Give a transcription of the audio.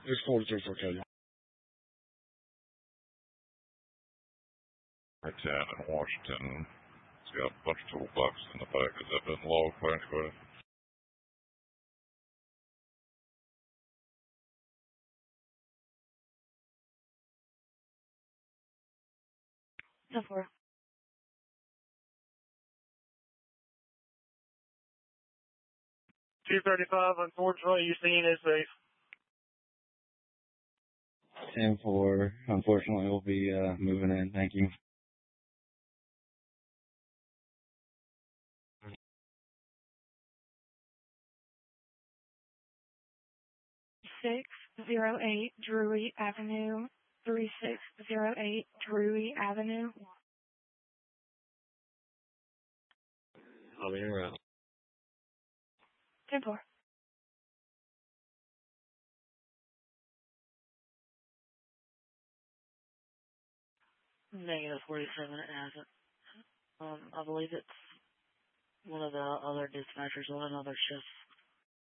It's cold, it's okay. I 10 in Washington. It's got a bunch of toolboxes in the back. Has that been logged by anybody? So far. 235, unfortunately, you seen is safe. 10-4, unfortunately, we'll be moving in. Thank you. Six 08 Drury Avenue. 3608 Drury Avenue. I'll be around. 10-4. Negative 47, it hasn't. I believe it's one of the other dispatchers on another shift.